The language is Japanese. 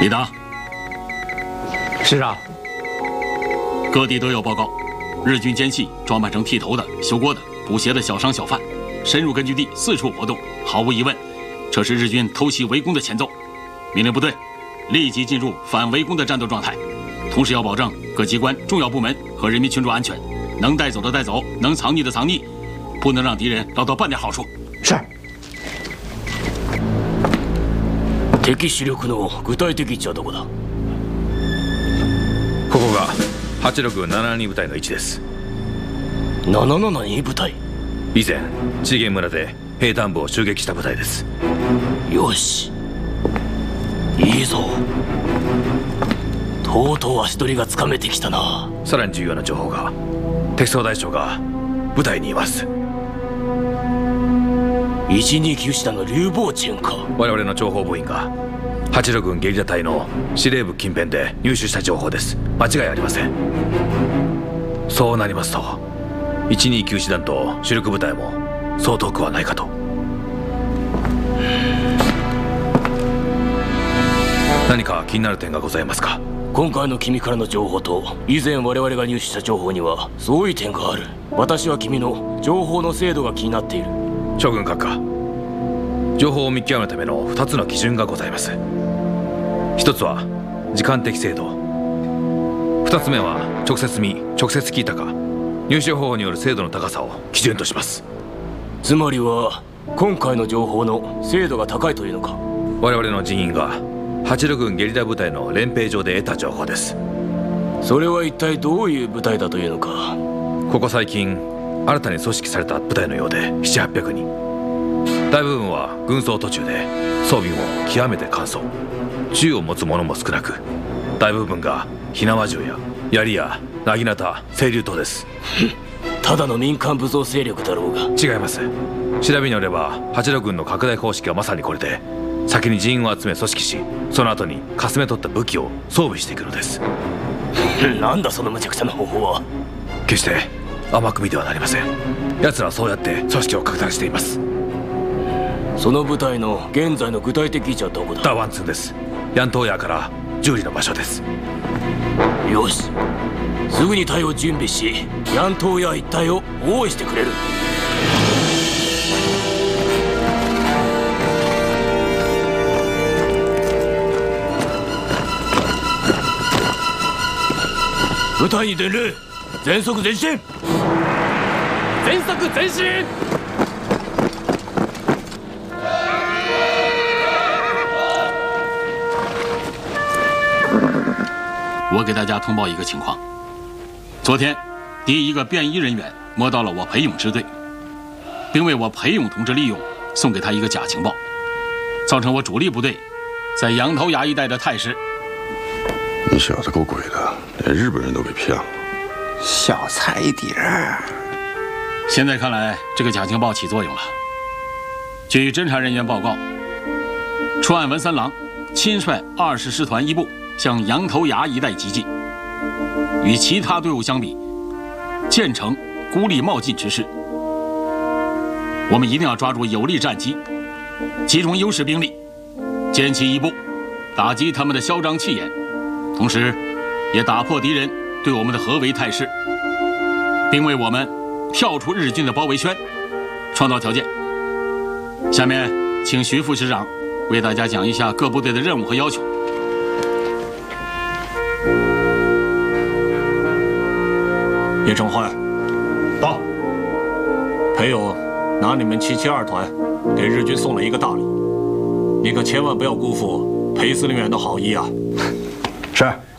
李达， 师长， 各地都有报告，日军奸细装扮成剃头的、修锅的、补鞋的小商小贩，深入根据地四处活动。毫无疑问，这是日军偷袭围攻的前奏。命令部队立即进入反围攻的战斗状态，同时要保证各机关、重要部门和人民群众安全，能带走的带走，能藏匿的藏匿，不能让敌人捞到半点好处。 是。 敵主力の具体的位置はどこだ？ ここが8672部隊の位置です。 772部隊。 以前資源村で兵隊部を襲撃した部隊です。 よし、いいぞ。とうとう足取りがつかめてきたな。 さらに重要な情報が、敵総大将が部隊にいます。 129師団の劉邦チェンか。 我々の諜報部員が86軍ゲリラ隊の司令部近辺で入手した情報です。間違いありません。そうなりますと129師団と主力部隊もそう遠くはないかと。何か気になる点がございますか？ 今回の君からの情報と以前我々が入手した情報には相違点がある。私は君の情報の精度が気になっている。 将軍閣下、情報を見極めるための2つの基準がございます。1つは時間的精度、2つ目は直接見直接聞いたか入手方法による精度の高さを基準とします。 つまりは今回の情報の精度が高いというのか？ 我々の人員が86軍ゲリラ部隊の連兵場で得た情報です。 それは一体どういう部隊だというのか？ ここ最近新たに組織された部隊のようで7、800人。大部分は軍装途中で装備も極めて簡素、銃を持つ者も少なく、大部分が火縄銃や槍や薙刀、青竜刀です。 ただの民間武装勢力だろうが。 違います。調べによれば86軍の拡大方式はまさにこれで、先に人員を集め組織し、その後にかすめ取った武器を装備していくのです。 なんだその無茶苦茶な方法は。 決して甘く見てはなりません。奴らはそうやって組織を拡大しています。 その部隊の現在の具体的位置はどこだ？ ダワンツンです。ヤントーヤーから10里の場所です。 よし、すぐに隊を準備し、ヤントーヤー一帯を包囲してくれる。部隊に伝令、全速前進。全速前進。 我给大家通报一个情况：昨天，第一个便衣人员摸到了我裴勇支队，并为我裴勇同志利用，送给他一个假情报，造成我主力部队在羊头崖一带的态势。 你小子够鬼的，连日本人都给骗了。 小菜碟儿。 现在看来，这个假情报起作用了。据侦查人员报告，出案文三郎亲率20师团一部向羊头崖一带急进，与其他队伍相比，建成孤立冒进之势。我们一定要抓住有利战机，集中优势兵力，歼其一部，打击他们的嚣张气焰，同时也打破敌人对我们的合围态势，并为我们跳出日军的包围圈创造条件。下面请徐副师长为大家讲一下各部队的任务和要求。 叶成焕， 到。 裴勇拿你们772团给日军送了一个大礼，你可千万不要辜负裴司令员的好意啊！ 是。